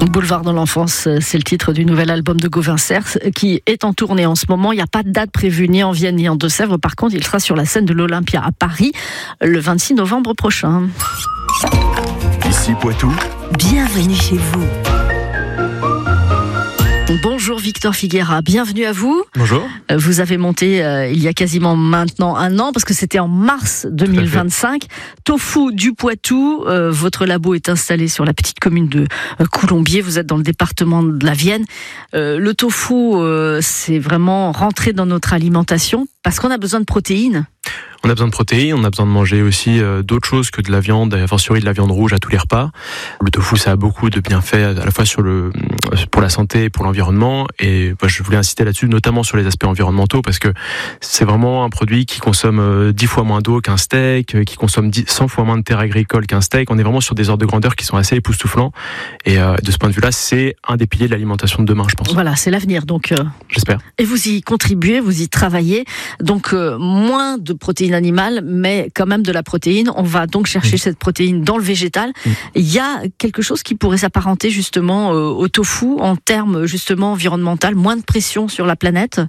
Boulevard de l'enfance, c'est le titre du nouvel album de Gauvin Cerf qui est en tournée en ce moment. Il n'y a pas de date prévue ni en Vienne ni en Deux-Sèvres. Par contre, il sera sur la scène de l'Olympia à Paris le 26 novembre prochain. Ici Poitou. Bienvenue chez vous. Bonjour Victor Figuera, bienvenue à vous. Bonjour. Vous avez monté il y a quasiment maintenant un an, parce que c'était en mars 2025, Tofu du Poitou. Votre labo est installé sur la petite commune de Coulombiers, vous êtes dans le département de la Vienne. Le tofu, c'est vraiment rentré dans notre alimentation, parce qu'on a besoin de protéines. On a besoin de protéines, on a besoin de manger aussi d'autres choses que de la viande, a fortiori de la viande rouge à tous les repas. Le tofu, ça a beaucoup de bienfaits à la fois pour la santé et pour l'environnement. Et je voulais insister là-dessus, notamment sur les aspects environnementaux, parce que c'est vraiment un produit qui consomme 10 fois moins d'eau qu'un steak, qui consomme 100 fois moins de terres agricoles qu'un steak. On est vraiment sur des ordres de grandeur qui sont assez époustouflants. Et de ce point de vue-là, c'est un des piliers de l'alimentation de demain, je pense. Voilà, c'est l'avenir. Donc, j'espère. Et vous y contribuez, vous y travaillez. Donc, moins de protéines animales, mais quand même de la protéine. On va donc chercher cette protéine dans le végétal. Il y a quelque chose qui pourrait s'apparenter justement au tofu en termes justement environnemental, moins de pression sur la planète.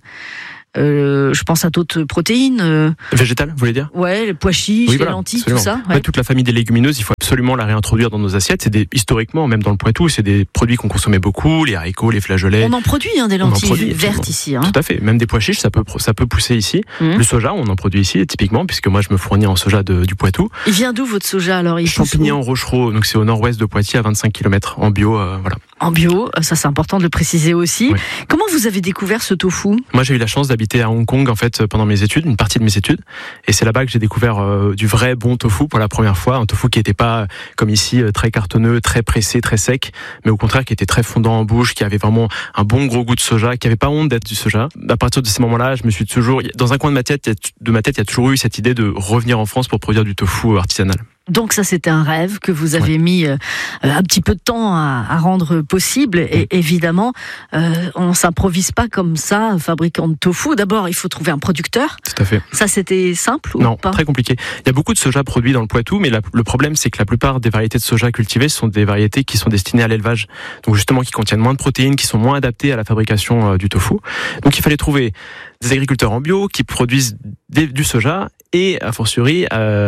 Je pense à d'autres protéines. Végétales, vous voulez dire ? Ouais, les pois chiches, les lentilles, absolument. Tout ça. Ouais. En fait, toute la famille des légumineuses, il faut absolument la réintroduire dans nos assiettes. Historiquement, même dans le Poitou, c'est des produits qu'on consommait beaucoup, les haricots, les flageolets. On en produit des lentilles vertes ici. Tout à fait. Même des pois chiches, ça peut pousser ici. Le soja, on en produit ici, typiquement, puisque moi, je me fournis en soja du Poitou. Il vient d'où votre soja alors ? Champigny-en-Rochereau, donc c'est au nord-ouest de Poitiers, à 25 km, en bio, voilà. En bio, ça c'est important de le préciser aussi. Oui. Comment vous avez découvert ce tofu ? Moi, j'ai eu la chance d'habiter à Hong Kong, en fait, pendant mes études, une partie de mes études. Et c'est là-bas que j'ai découvert du vrai bon tofu pour la première fois. Un tofu qui n'était pas, comme ici, très cartonneux, très pressé, très sec, mais au contraire, qui était très fondant en bouche, qui avait vraiment un bon gros goût de soja, qui avait pas honte d'être du soja. À partir de ces moments-là, je me suis toujours, dans un coin de ma tête, il y a toujours eu cette idée de revenir en France pour produire du tofu artisanal. Donc ça, c'était un rêve que vous avez mis un petit peu de temps à rendre possible. Et évidemment, on s'improvise pas comme ça, fabricant de tofu. D'abord, il faut trouver un producteur. Tout à fait. Ça, c'était simple ou non, pas ? Très compliqué. Il y a beaucoup de soja produit dans le Poitou, mais le problème, c'est que la plupart des variétés de soja cultivées sont des variétés qui sont destinées à l'élevage. Donc justement, qui contiennent moins de protéines, qui sont moins adaptées à la fabrication du tofu. Donc il fallait trouver des agriculteurs en bio qui produisent du soja et, a fortiori,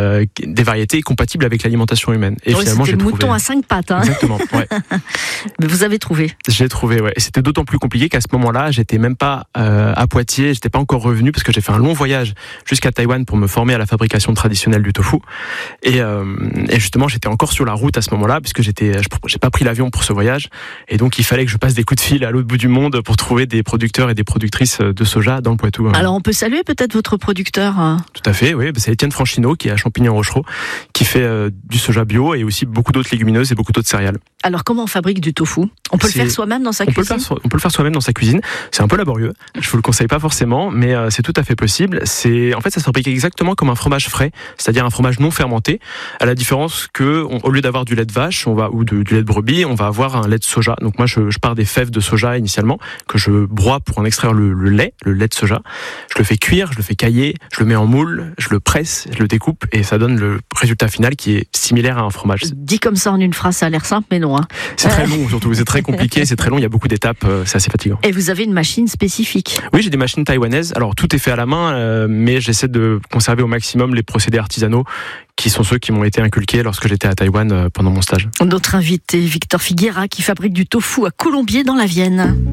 des variétés compatibles avec l'alimentation humaine. Et finalement, c'était le mouton à 5 pattes. Hein. Exactement, ouais. Mais vous avez trouvé. J'ai trouvé, ouais. Et c'était d'autant plus compliqué qu'à ce moment-là, j'étais même pas à Poitiers, j'étais pas encore revenu parce que j'ai fait un long voyage jusqu'à Taïwan pour me former à la fabrication traditionnelle du tofu. Et justement, j'étais encore sur la route à ce moment-là puisque j'ai pas pris l'avion pour ce voyage. Et donc, il fallait que je passe des coups de fil à l'autre bout du monde pour trouver des producteurs et des productrices de soja dans le Poitou. Alors, on peut saluer peut-être votre producteur. Tout à fait, oui. C'est Étienne Franchineau qui est à Champigny-en-Rochereau, qui fait du soja bio et aussi beaucoup d'autres légumineuses et beaucoup d'autres céréales. Alors, comment on fabrique du tofu ? On peut le faire soi-même dans sa cuisine ? On peut le faire soi-même dans sa cuisine. C'est un peu laborieux. Je vous le conseille pas forcément, mais c'est tout à fait possible. En fait, ça se fabrique exactement comme un fromage frais, c'est-à-dire un fromage non fermenté, à la différence que, au lieu d'avoir du lait de vache ou du lait de brebis, on va avoir un lait de soja. Donc moi, je pars des fèves de soja initialement, que je broie pour en extraire le lait de soja. Je le fais cuire, je le fais cailler, je le mets en moule, je le presse, je le découpe et ça donne le résultat final qui est similaire à un fromage. Dit comme ça en une phrase, ça a l'air simple, mais non. Hein. C'est très long surtout, c'est très compliqué, c'est très long, il y a beaucoup d'étapes, c'est assez fatigant. Et vous avez une machine spécifique ? Oui, j'ai des machines taïwanaises. Alors tout est fait à la main, mais j'essaie de conserver au maximum les procédés artisanaux qui sont ceux qui m'ont été inculqués lorsque j'étais à Taïwan pendant mon stage. Notre invité, Victor Figuera, qui fabrique du tofu à Coulombiers dans la Vienne.